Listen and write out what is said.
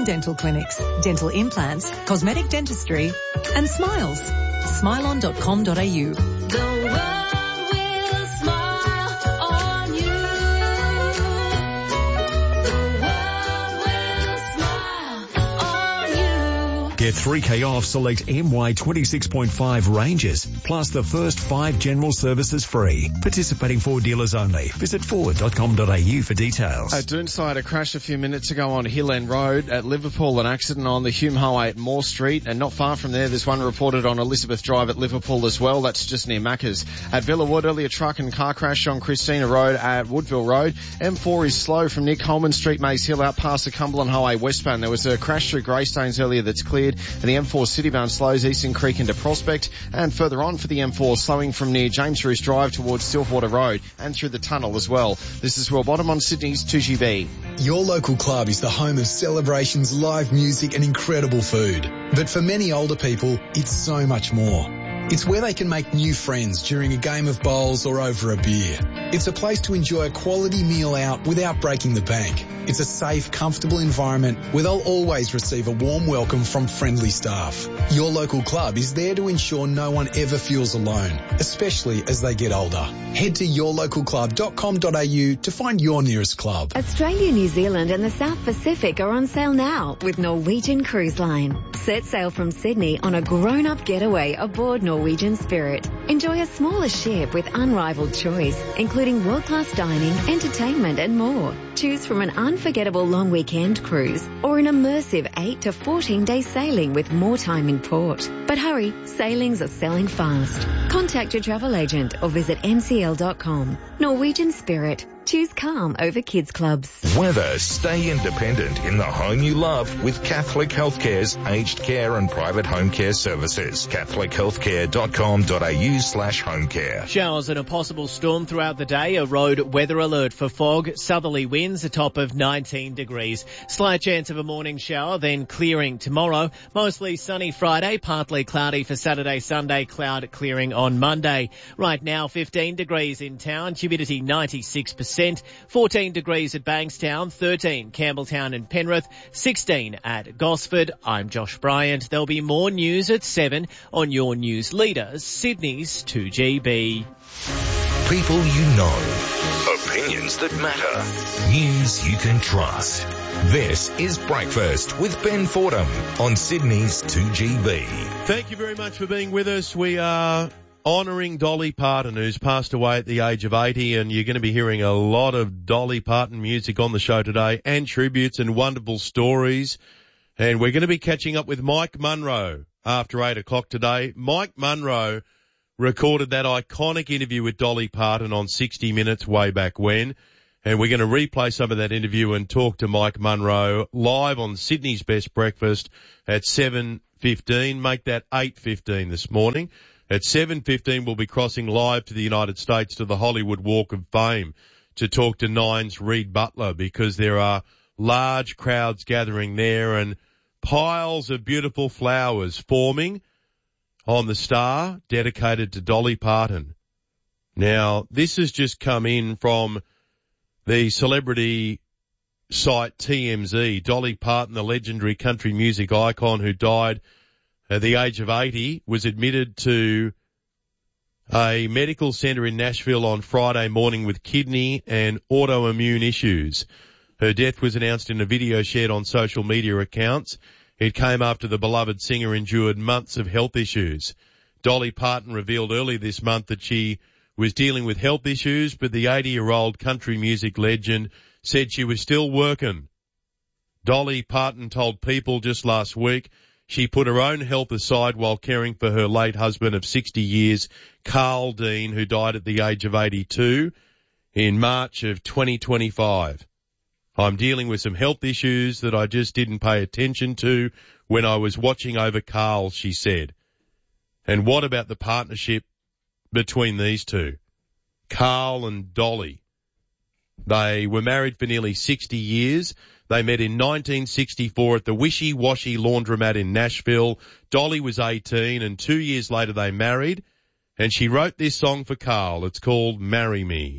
dental clinics, dental implants, cosmetic dentistry, and smiles. Smilon.com.au. The world will smile on you. The world will smile on you. Get 3K off select MY 26.5 ranges, plus the first 5 general services free. Participating Ford dealers only. Visit Ford.com.au for details. At Doonside, a crash a few minutes ago on Hill End Road. At Liverpool, an accident on the Hume Highway at Moore Street. And not far from there, there's one reported on Elizabeth Drive at Liverpool as well. That's just near Macca's. At Villawood, earlier truck and car crash on Christina Road at Woodville Road. M4 is slow from Nick Coleman Street, Maze Hill, out past the Cumberland Highway westbound. There was a crash through Greystones earlier that's cleared. And the M4 citybound slows Eastern Creek into Prospect. And further on for the M4, slowing from near James Roos Drive towards Stillwater Road and through the tunnel as well. This is Will Bottom on Sydney's 2GB. Your local club is the home of celebrations, live music and incredible food. But for many older people, it's so much more. It's where they can make new friends during a game of bowls or over a beer. It's a place to enjoy a quality meal out without breaking the bank. It's a safe, comfortable environment where they'll always receive a warm welcome from friendly staff. Your local club is there to ensure no one ever feels alone, especially as they get older. Head to yourlocalclub.com.au to find your nearest club. Australia, New Zealand and the South Pacific are on sale now with Norwegian Cruise Line. Set sail from Sydney on a grown-up getaway aboard Norwegian Spirit. Enjoy a smaller ship with unrivaled choice, including world-class dining, entertainment and more. Choose from an unforgettable long weekend cruise or an immersive 8 to 14-day sailing with more time in port. But hurry, sailings are selling fast. Contact your travel agent or visit ncl.com. Norwegian Spirit. Choose calm over kids clubs. Weather. Stay independent in the home you love with Catholic Healthcare's aged care and private home care services. catholichealthcare.com.au/home care. Showers and a possible storm throughout the day. A road weather alert for fog. Southerly winds, a top of 19 degrees. Slight chance of a morning shower, then clearing tomorrow. Mostly sunny Friday, partly cloudy for Saturday, Sunday, cloud clearing on Monday. Right now, 15 degrees in town, humidity 96%. 14 degrees at Bankstown, 13 Campbelltown and Penrith, 16 at Gosford. I'm Josh Bryant. There'll be more news at 7 on your news leader, Sydney's 2GB. People you know. Opinions that matter. News you can trust. This is Breakfast with Ben Fordham on Sydney's 2GB. Thank you very much for being with us. We are honouring Dolly Parton, who's passed away at the age of 80, and you're going to be hearing a lot of Dolly Parton music on the show today, and tributes and wonderful stories. And we're going to be catching up with Mike Munro after 8 o'clock today. Mike Munro recorded that iconic interview with Dolly Parton on 60 Minutes way back when, and we're going to replay some of that interview and talk to Mike Munro live on Sydney's Best Breakfast at 7:15. Make that 8:15 this morning. At 7:15, we'll be crossing live to the United States to the Hollywood Walk of Fame to talk to Nine's Reed Butler, because there are large crowds gathering there and piles of beautiful flowers forming on the star dedicated to Dolly Parton. Now, this has just come in from the celebrity site TMZ. Dolly Parton, the legendary country music icon who died at the age of 80, was admitted to a medical centre in Nashville on Friday morning with kidney and autoimmune issues. Her death was announced in a video shared on social media accounts. It came after the beloved singer endured months of health issues. Dolly Parton revealed earlier this month that she was dealing with health issues, but the 80-year-old country music legend said she was still working. Dolly Parton told People just last week she put her own health aside while caring for her late husband of 60 years, Carl Dean, who died at the age of 82 in March of 2025. I'm dealing with some health issues that I just didn't pay attention to when I was watching over Carl, she said. And what about the partnership between these two? Carl and Dolly. They were married for nearly 60 years. They met in 1964 at the Wishy Washy Laundromat in Nashville. Dolly was 18 and 2 years later they married, and she wrote this song for Carl. It's called Marry Me.